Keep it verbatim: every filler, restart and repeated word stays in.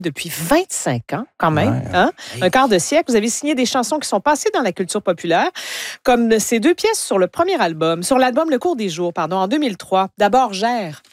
depuis vingt-cinq ans, quand même, Ouais. hein? Hey. Un quart de siècle. Vous avez signé des chansons qui sont passées dans la culture populaire, comme ces deux pièces sur le premier album, sur l'album Le cours des jours, pardon, en deux mille trois. D'abord, Gère.